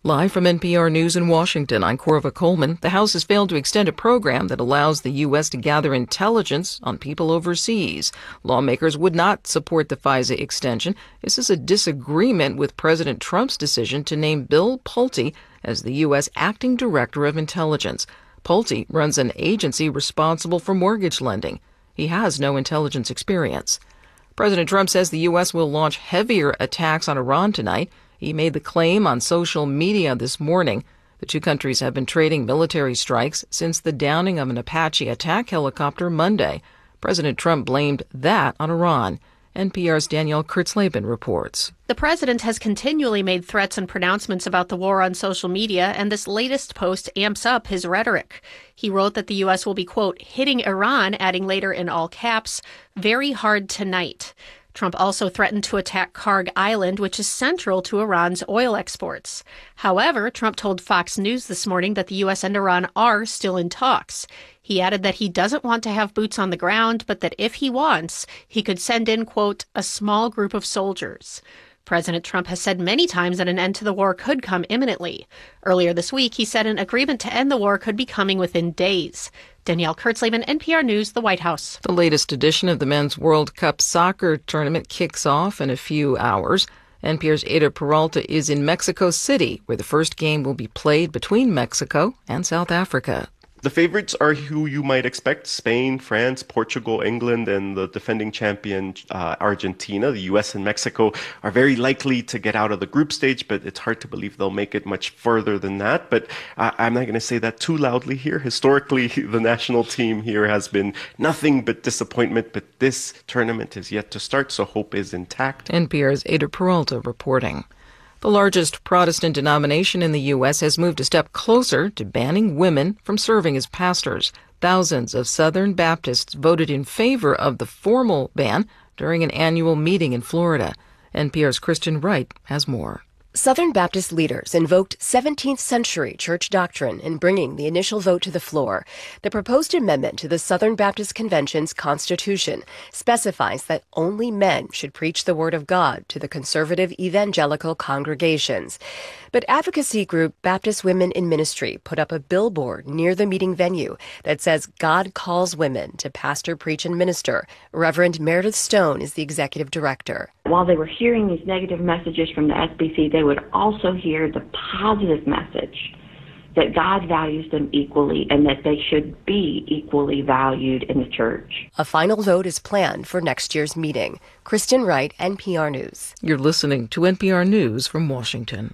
Live from NPR News in Washington, I'm Corva Coleman. The House has failed to extend a program that allows the U.S. to gather intelligence on people overseas. Lawmakers would not support the FISA extension. This is a disagreement with President Trump's decision to name Bill Pulte as the U.S. Acting Director of Intelligence. Pulte runs an agency responsible for mortgage lending. He has no intelligence experience. President Trump says the U.S. will launch heavier attacks on Iran tonight. He made the claim on social media this morning. The two countries have been trading military strikes since the downing of an Apache attack helicopter Monday. President Trump blamed that on Iran. NPR's Danielle Kurtzleben reports. The president has continually made threats and pronouncements about the war on social media, and this latest post amps up his rhetoric. He wrote that the U.S. will be, quote, hitting Iran, adding later in all caps, very hard tonight. Trump also threatened to attack Karg Island, which is central to Iran's oil exports. However, Trump told Fox News this morning that the U.S. and Iran are still in talks. He added that he doesn't want to have boots on the ground, but that if he wants, he could send in, quote, a small group of soldiers. President Trump has said many times that an end to the war could come imminently. Earlier this week, he said an agreement to end the war could be coming within days. Danielle Kurtzleben, NPR News, the White House. The latest edition of the Men's World Cup soccer tournament kicks off in a few hours. NPR's Ada Peralta is in Mexico City, where the first game will be played between Mexico and South Africa. The favorites are who you might expect: Spain, France, Portugal, England, and the defending champion Argentina. The U.S. and Mexico are very likely to get out of the group stage, but it's hard to believe they'll make it much further than that. But I'm not going to say that too loudly here. Historically, the national team here has been nothing but disappointment, but this tournament is yet to start, so hope is intact. NPR's Ada Peralta reporting. The largest Protestant denomination in the U.S. has moved a step closer to banning women from serving as pastors. Thousands of Southern Baptists voted in favor of the formal ban during an annual meeting in Florida. NPR's Kristen Wright has more. Southern Baptist leaders invoked 17th century church doctrine in bringing the initial vote to the floor. The proposed amendment to the Southern Baptist Convention's Constitution specifies that only men should preach the Word of God to the conservative evangelical congregations. But advocacy group Baptist Women in Ministry put up a billboard near the meeting venue that says God calls women to pastor, preach, and minister. Reverend Meredith Stone is the executive director. While they were hearing these negative messages from the SBC, they would also hear the positive message that God values them equally and that they should be equally valued in the church. A final vote is planned for next year's meeting. Kristen Wright, NPR News. You're listening to NPR News from Washington.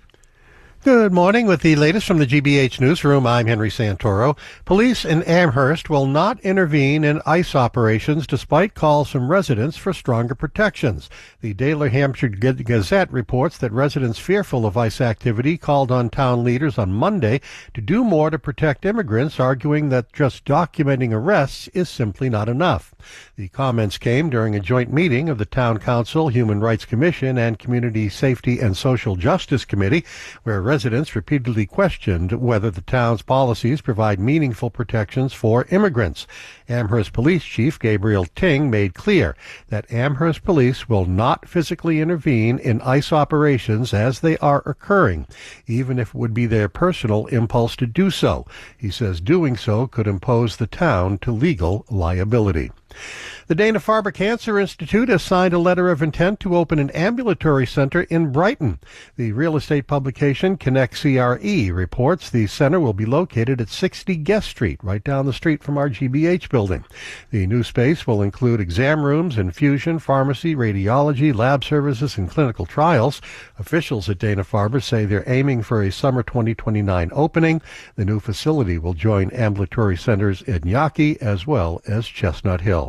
Good morning. With the latest from the GBH Newsroom, I'm Henry Santoro. Police in Amherst will not intervene in ICE operations despite calls from residents for stronger protections. The Daily Hampshire Gazette reports that residents fearful of ICE activity called on town leaders on Monday to do more to protect immigrants, arguing that just documenting arrests is simply not enough. The comments came during a joint meeting of the Town Council, Human Rights Commission, and Community Safety and Social Justice Committee, where residents repeatedly questioned whether the town's policies provide meaningful protections for immigrants. Amherst Police Chief Gabriel Ting made clear that Amherst Police will not physically intervene in ICE operations as they are occurring, even if it would be their personal impulse to do so. He says doing so could impose the town to legal liability. The Dana-Farber Cancer Institute has signed a letter of intent to open an ambulatory center in Brighton. The real estate publication Connect CRE reports the center will be located at 60 Guest Street, right down the street from our GBH building. The new space will include exam rooms, infusion, pharmacy, radiology, lab services, and clinical trials. Officials at Dana-Farber say they're aiming for a summer 2029 opening. The new facility will join ambulatory centers in Yaqui as well as Chestnut Hill.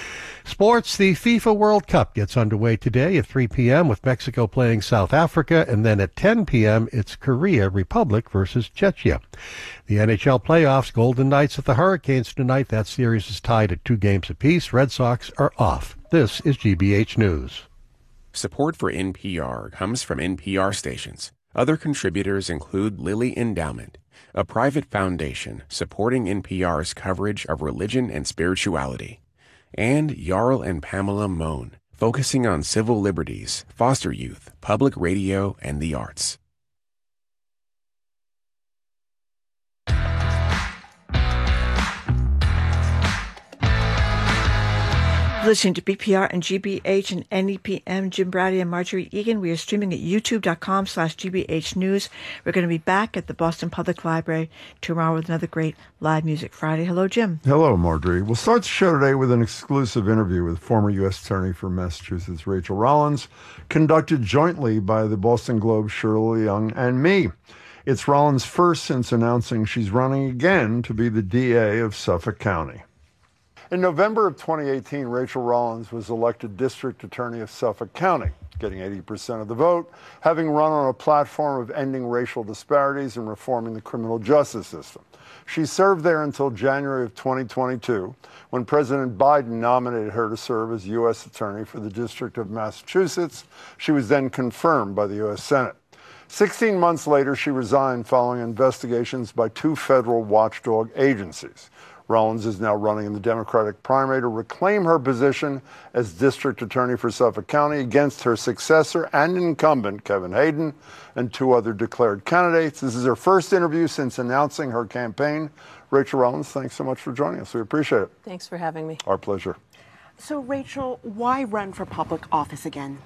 Sports, the FIFA World Cup gets underway today at 3 p.m. with Mexico playing South Africa, and then at 10 p.m. it's Korea Republic versus Czechia. The NHL playoffs, Golden Knights at the Hurricanes tonight. That series is tied at 2 games apiece. Red Sox are off. This is GBH News. Support for NPR comes from NPR stations. Other contributors include Lilly Endowment, a private foundation supporting NPR's coverage of religion and spirituality, and Jarl and Pamela Mohn, focusing on civil liberties, foster youth, public radio, and the arts. Listening to BPR and GBH and NEPM, Jim Brady and Marjorie Egan. We are streaming at youtube.com/GBH News. We're going to be back at the Boston Public Library tomorrow with another great Live Music Friday. Hello, Jim. Hello, Marjorie. We'll start the show today with an exclusive interview with former U.S. Attorney for Massachusetts, Rachel Rollins, conducted jointly by the Boston Globe, Shirley Young, and me. It's Rollins' first since announcing she's running again to be the DA of Suffolk County. In November of 2018, Rachel Rollins was elected District Attorney of Suffolk County, getting 80% of the vote, having run on a platform of ending racial disparities and reforming the criminal justice system. She served there until January of 2022, when President Biden nominated her to serve as U.S. Attorney for the District of Massachusetts. She was then confirmed by the U.S. Senate. 16 months later, she resigned following investigations by 2 federal watchdog agencies. Rollins is now running in the Democratic primary to reclaim her position as District Attorney for Suffolk County against her successor and incumbent, Kevin Hayden, and 2 other declared candidates. This is her first interview since announcing her campaign. Rachel Rollins, thanks so much for joining us. We appreciate it. Thanks for having me. Our pleasure. So, Rachel, why run for public office again?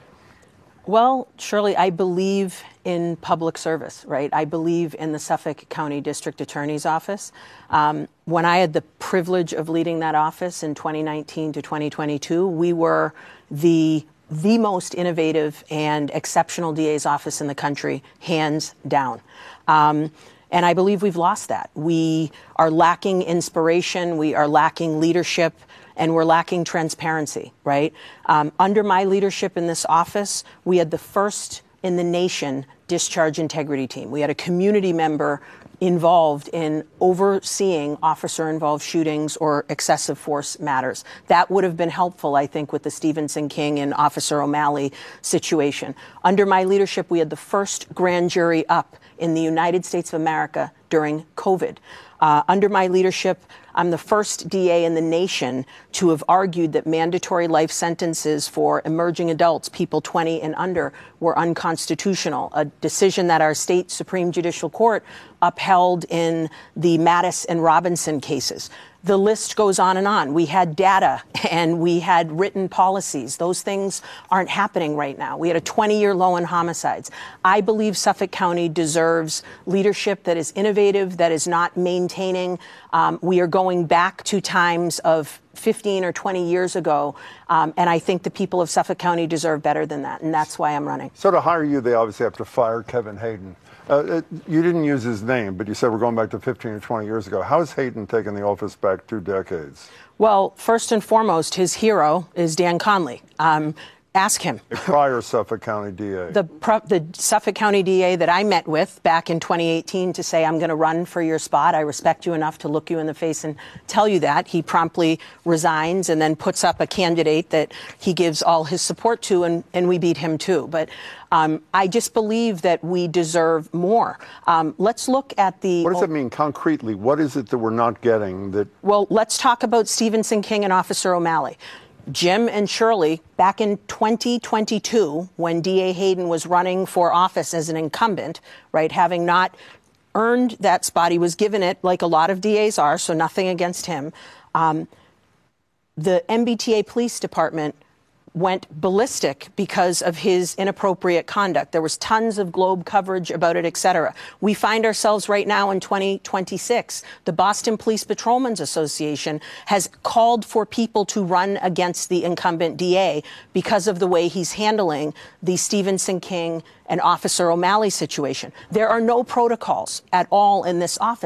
Well, Shirley, I believe in public service, right? I believe in the Suffolk County District Attorney's Office. When I had the privilege of leading that office in 2019 to 2022, we were the most innovative and exceptional DA's office in the country, hands down. And I believe we've lost that. We are lacking inspiration. We are lacking leadership. And we're lacking transparency, right? Under my leadership in this office, we had the first in the nation discharge integrity team. We had a community member involved in overseeing officer-involved shootings or excessive force matters. That would have been helpful, I think, with the Stevenson King and Officer O'Malley situation. Under my leadership, we had the first grand jury up in the United States of America during COVID. Under my leadership, I'm the first DA in the nation to have argued that mandatory life sentences for emerging adults, people 20 and under, were unconstitutional, a decision that our state Supreme Judicial Court upheld in the Mattis and Robinson cases. The list goes on and on. We had data and we had written policies. Those things aren't happening right now. We had a 20-year low in homicides. I believe Suffolk County deserves leadership that is innovative, that is not maintaining. We are going back to times of 15 or 20 years ago, and I think the people of Suffolk County deserve better than that, and that's why I'm running. So to hire you, they obviously have to fire Kevin Hayden. You didn't use his name, but you said we're going back to 15 or 20 years ago. How has Hayden taken the office back 2 decades? Well, first and foremost, his hero is Dan Conley. Ask him. A prior Suffolk County DA. The Suffolk County DA that I met with back in 2018 to say, I'm going to run for your spot. I respect you enough to look you in the face and tell you that. He promptly resigns and then puts up a candidate that he gives all his support to, and we beat him too. But I just believe that we deserve more. Let's look at the... What does that mean concretely? What is it that we're not getting that... Well, let's talk about Stevenson King and Officer O'Malley. Jim and Shirley, back in 2022, when DA Hayden was running for office as an incumbent, right, having not earned that spot, he was given it like a lot of DAs are, so nothing against him. The MBTA Police Department went ballistic because of his inappropriate conduct. There was tons of Globe coverage about it, et cetera. We find ourselves right now in 2026. The Boston Police Patrolmen's Association has called for people to run against the incumbent DA because of the way he's handling the Stevenson King and Officer O'Malley situation. There are no protocols at all in this office.